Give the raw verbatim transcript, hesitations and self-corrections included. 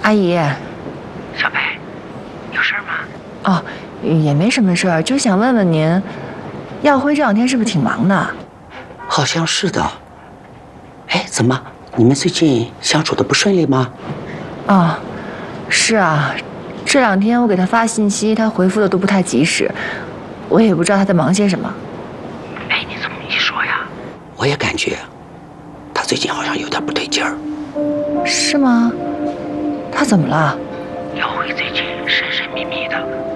阿姨。 小北，有事吗？ 哦，也没什么事儿，就想问问您，耀辉这两天是不是挺忙的？ 好像是的。哎，怎么？你们最近相处的不顺利吗？ 啊、哦，是啊，这两天我给他发信息，他回复的都不太及时，我也不知道他在忙些什么。 哎，你这么一说呀， 我也感觉他最近好像有点不对劲儿。 是吗？他怎么了？ 耀辉最近神神秘秘的。